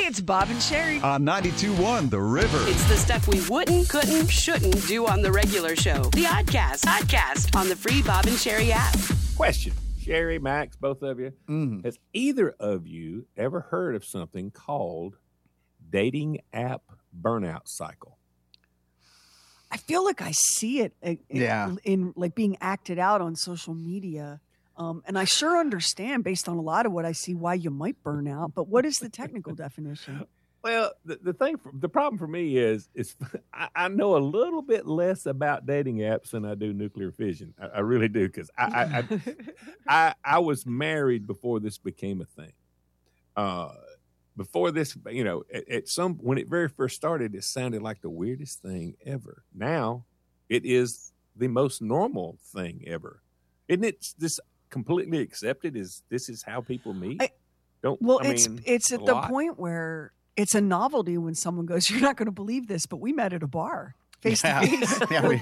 It's Bob and Sherry. On 92.1 The River. It's the stuff we wouldn't, couldn't, shouldn't do on the regular show. The Oddcast on the free Bob and Sherry app. Question. Sherry, Max, both of you. Has either of you ever heard of something called dating app burnout cycle? I feel like I see it in like being acted out on social media. And I sure understand, based on a lot of what I see, why you might burn out. But what is the technical definition? Well, the problem for me is I know a little bit less about dating apps than I do nuclear fission. I really do, because I was married before this became a thing. Before this, when it very first started, it sounded like the weirdest thing ever. Now, it is the most normal thing ever. Isn't it this completely accepted? This is how people meet? It's at the point where it's a novelty when someone goes, "You're not going to believe this, but we met at a bar face to face."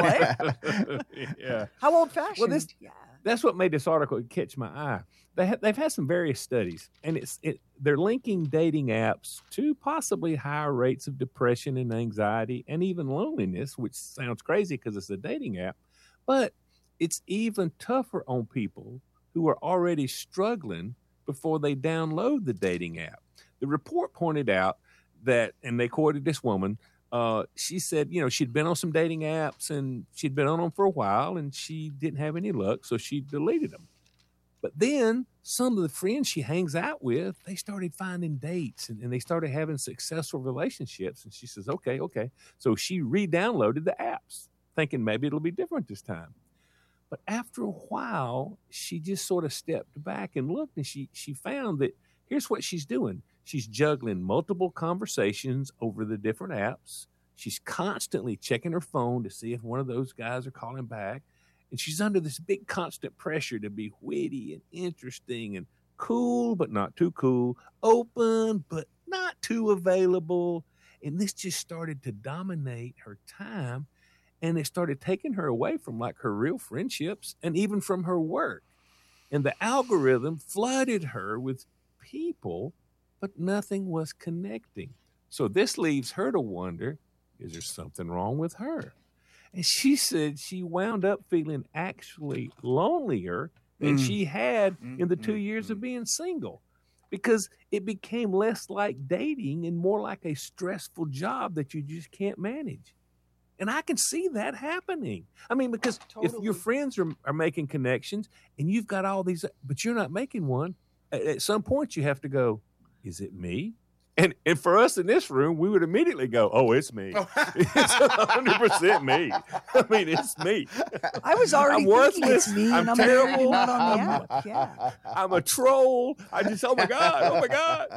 What? Yeah. How old fashioned? Well, that's what made this article catch my eye. They've had some various studies, and they're linking dating apps to possibly higher rates of depression and anxiety and even loneliness, which sounds crazy because it's a dating app, but it's even tougher on people who are already struggling before they download the dating app. The report pointed out that, and they quoted this woman, she said, she'd been on some dating apps and she'd been on them for a while and she didn't have any luck, so she deleted them. But then some of the friends she hangs out with, they started finding dates and they started having successful relationships. And she says, okay. So she re-downloaded the apps, thinking maybe it'll be different this time. But after a while, she just sort of stepped back and looked, and she found that here's what she's doing. She's juggling multiple conversations over the different apps. She's constantly checking her phone to see if one of those guys are calling back. And she's under this big constant pressure to be witty and interesting and cool, but not too cool, open, but not too available. And this just started to dominate her time. And it started taking her away from like her real friendships and even from her work. And the algorithm flooded her with people, but nothing was connecting. So this leaves her to wonder, is there something wrong with her? And she said she wound up feeling actually lonelier than she had in the 2 years of being single, because it became less like dating and more like a stressful job that you just can't manage. And I can see that happening. I mean, because if your friends are making connections and you've got all these, but you're not making one, at some point you have to go, is it me? And for us in this room, we would immediately go, oh, it's me. It's 100% me. I mean, it's me. I was already thinking it's me, and I'm terrible. Not on the app. Yeah. I'm a troll. Oh my God.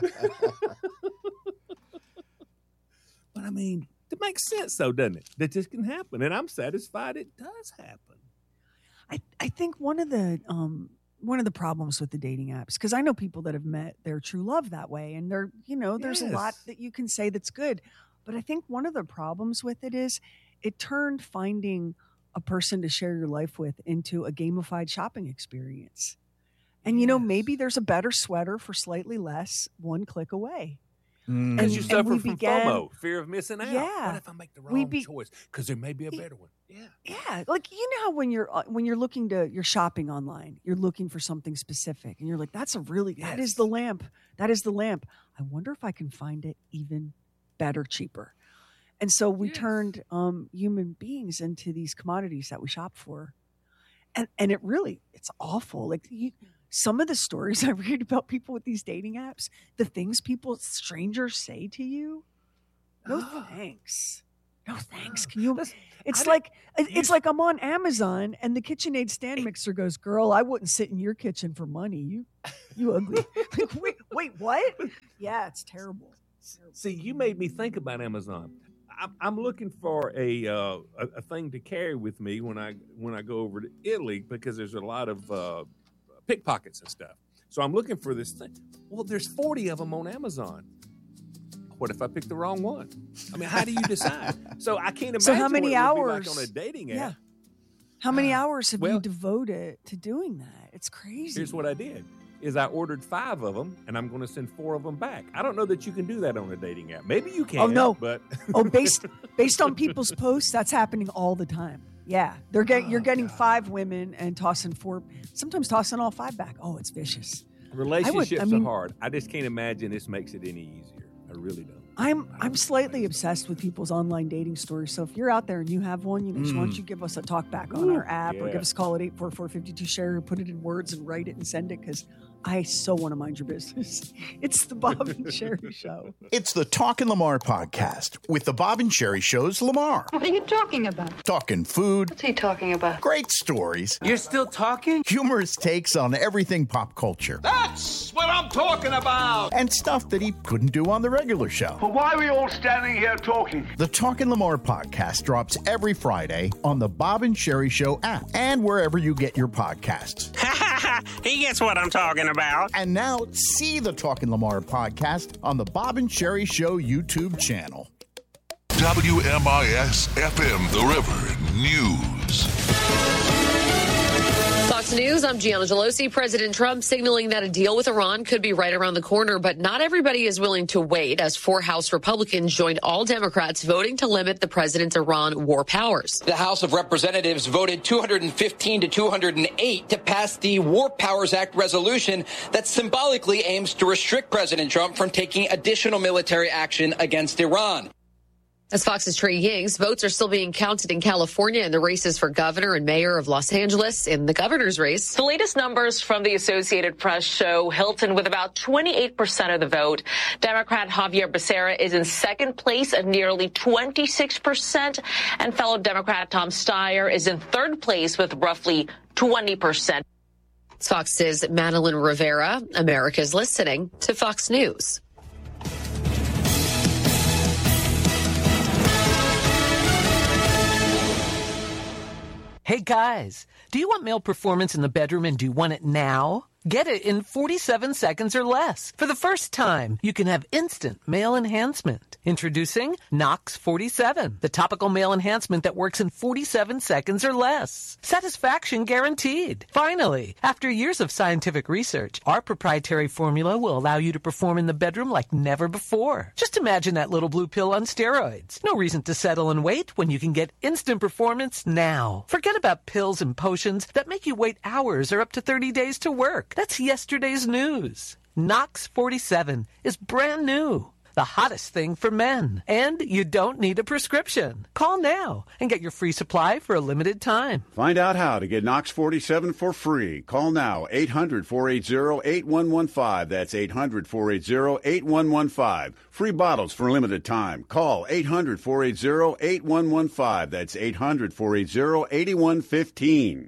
But I mean, it makes sense, though, doesn't it? That this can happen, and I'm satisfied it does happen. I think one of the problems with the dating apps, because I know people that have met their true love that way, and there's a lot that you can say that's good, but I think one of the problems with it is it turned finding a person to share your life with into a gamified shopping experience. And maybe there's a better sweater for slightly less, one click away. And you suffer from FOMO, fear of missing out. Yeah. What if I make the wrong choice? Because there may be a better one. Yeah. Yeah. Like, how when you're shopping online, you're looking for something specific and you're like, that is the lamp. That is the lamp. I wonder if I can find it even better, cheaper. And so we turned human beings into these commodities that we shop for. And it's awful. Like some of the stories I read about people with these dating apps, the things strangers say to you, no thanks. No thanks. Can you? It's like I'm on Amazon and the KitchenAid stand mixer goes, "Girl, I wouldn't sit in your kitchen for money. You ugly." Like, wait, what? Yeah, it's terrible. See, you made me think about Amazon. I'm looking for a thing to carry with me when I go over to Italy, because there's a lot of pickpockets and stuff. So I'm looking for this thing. Well, there's 40 of them on Amazon. What if I pick the wrong one? I mean, how do you decide? So I can't imagine. So how many hours like on a dating app? Yeah. How many hours have you devoted to doing that? It's crazy. Here's what I did. is I ordered 5 of them, and I'm going to send 4 of them back. I don't know that you can do that on a dating app. Maybe you can. Oh, no. But based on people's posts, that's happening all the time. Yeah, you're getting 5 women and tossing 4, sometimes tossing all 5 back. Oh, it's vicious. Relationships are hard. I just can't imagine this makes it any easier. I really don't. I'm slightly obsessed with people's online dating stories. So if you're out there and you have one, why don't you give us a talk back on our app or give us a call at 844-52-SHARE or put it in words and write it and send it, because I so want to mind your business. It's the Bob and Sherry Show. It's the Talkin' Lamar podcast with the Bob and Sherry Show's Lamar. What are you talking about? Talking food. What's he talking about? Great stories. You're still talking? Humorous takes on everything pop culture. That's what I'm talking about! And stuff that he couldn't do on the regular show. Well, why are we all standing here talking? The Talkin' Lamar podcast drops every Friday on the Bob and Sherry Show app and wherever you get your podcasts. He gets what I'm talking about. And now see the Talkin' Lamar podcast on the Bob and Sherry Show YouTube channel. WMIS-FM, The River News. Fox News, I'm Gianna Gelosi. President Trump signaling that a deal with Iran could be right around the corner, but not everybody is willing to wait, as 4 House Republicans joined all Democrats voting to limit the president's Iran war powers. The House of Representatives voted 215 to 208 to pass the War Powers Act resolution that symbolically aims to restrict President Trump from taking additional military action against Iran. As Fox's Trey Yings, votes are still being counted in California in the races for governor and mayor of Los Angeles. In the governor's race, the latest numbers from the Associated Press show Hilton with about 28% of the vote. Democrat Javier Becerra is in second place at nearly 26%, and fellow Democrat Tom Steyer is in third place with roughly 20%. Fox's Madeline Rivera. America's listening to Fox News. Hey guys, do you want male performance in the bedroom and do you want it now? Get it in 47 seconds or less. For the first time, you can have instant male enhancement. Introducing Knox 47, the topical male enhancement that works in 47 seconds or less. Satisfaction guaranteed. Finally, after years of scientific research, our proprietary formula will allow you to perform in the bedroom like never before. Just imagine that little blue pill on steroids. No reason to settle and wait when you can get instant performance now. Forget about pills and potions that make you wait hours or up to 30 days to work. That's yesterday's news. Knox 47 is brand new. The hottest thing for men. And you don't need a prescription. Call now and get your free supply for a limited time. Find out how to get Knox 47 for free. Call now, 800-480-8115. That's 800-480-8115. Free bottles for a limited time. Call 800-480-8115. That's 800-480-8115.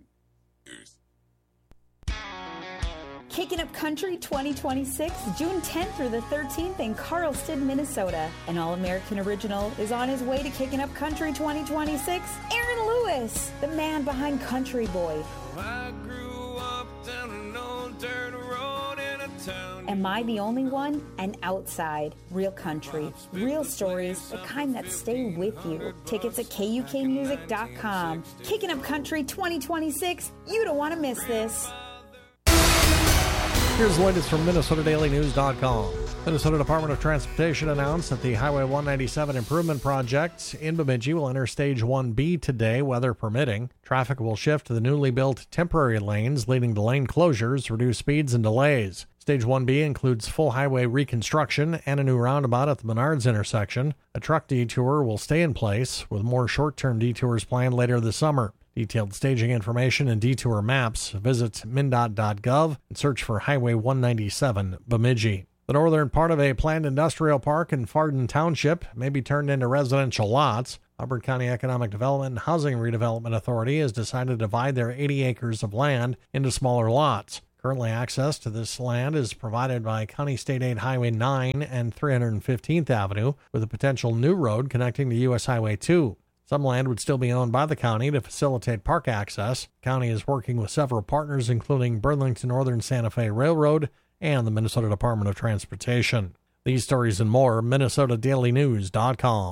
Kicking Up Country 2026, June 10th through the 13th in Carlston, Minnesota. An all-American original is on his way to Kicking Up Country 2026. Aaron Lewis, the man behind Country Boy. I grew up down an old dirt road in a town. Am I the Only One? And Outside. Real country. Real stories, the kind that stay with you. Tickets at KUKmusic.com. Kicking Up Country 2026. You don't want to miss this. Here's the latest from MinnesotaDailyNews.com. Minnesota Department of Transportation announced that the Highway 197 improvement project in Bemidji will enter Stage 1B today, weather permitting. Traffic will shift to the newly built temporary lanes, leading to lane closures, reduced speeds, and delays. Stage 1B includes full highway reconstruction and a new roundabout at the Menards intersection. A truck detour will stay in place, with more short-term detours planned later this summer. Detailed staging information and detour maps, visit MnDOT.gov and search for Highway 197 Bemidji. The northern part of a planned industrial park in Fardin Township may be turned into residential lots. Auburn County Economic Development and Housing Redevelopment Authority has decided to divide their 80 acres of land into smaller lots. Currently, access to this land is provided by County State Aid Highway 9 and 315th Avenue, with a potential new road connecting to U.S. Highway 2. Some land would still be owned by the county to facilitate park access. The county is working with several partners, including Burlington Northern Santa Fe Railroad and the Minnesota Department of Transportation. These stories and more, MinnesotaDailyNews.com.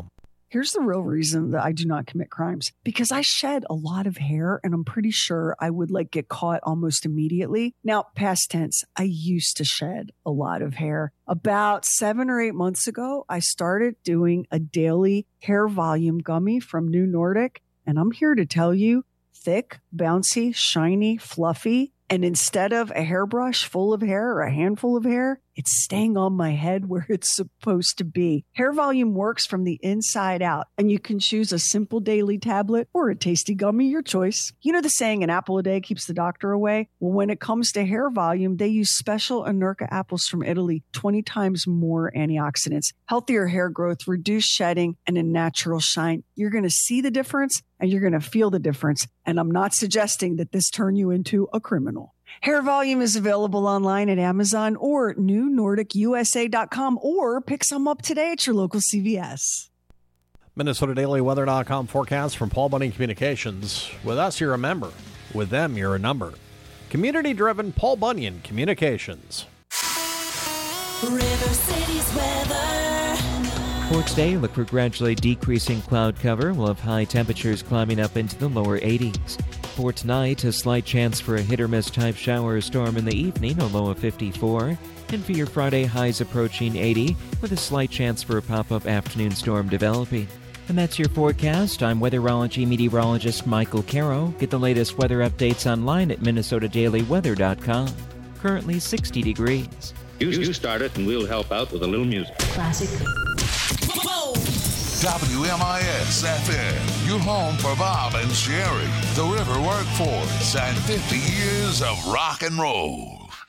Here's the real reason that I do not commit crimes. Because I shed a lot of hair, and I'm pretty sure I would get caught almost immediately. Now, past tense, I used to shed a lot of hair. About 7 or 8 months ago, I started doing a daily hair volume gummy from New Nordic. And I'm here to tell you, thick, bouncy, shiny, fluffy. And instead of a hairbrush full of hair or a handful of hair, it's staying on my head where it's supposed to be. Hair volume works from the inside out, and you can choose a simple daily tablet or a tasty gummy, your choice. You know the saying, an apple a day keeps the doctor away? Well, when it comes to hair volume, they use special Anurca apples from Italy, 20 times more antioxidants, healthier hair growth, reduced shedding, and a natural shine. You're going to see the difference, and you're going to feel the difference. And I'm not suggesting that this turn you into a criminal. Hair Volume is available online at Amazon or NewNordicUSA.com, or pick some up today at your local CVS. MinnesotaDailyWeather.com forecast from Paul Bunyan Communications. With us, you're a member. With them, you're a number. Community-driven Paul Bunyan Communications. River City's weather. For today, look for gradually decreasing cloud cover. We'll have high temperatures climbing up into the lower 80s. For tonight, a slight chance for a hit-or-miss type shower or storm in the evening, a low of 54. And for your Friday, highs approaching 80, with a slight chance for a pop-up afternoon storm developing. And that's your forecast. I'm weatherology meteorologist Michael Caro. Get the latest weather updates online at MinnesotaDailyWeather.com. Currently 60 degrees. You start it and we'll help out with a little music. Classic. WMIS FM, your home for Bob and Sherry, the River Workforce, and 50 years of rock and roll.